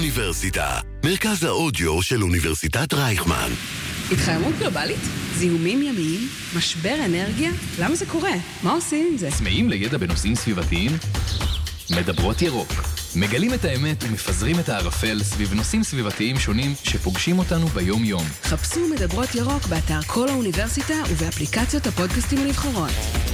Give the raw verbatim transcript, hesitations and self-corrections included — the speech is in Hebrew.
האוניברסיטה, מרכז האודיו של אוניברסיטת רייכמן. התחממות גלובלית? זיהומים ימיים? משבר אנרגיה? למה זה קורה? מה עושים עם זה? צמאים לידע בנושאים סביבתיים? מדברות ירוק. מגלים את האמת ומפזרים את הערפל סביב נושאים סביבתיים שונים שפוגשים אותנו ביום יום. חפשו מדברות ירוק באתר כל האוניברסיטה ובאפליקציות הפודקאסטים הנבחרות.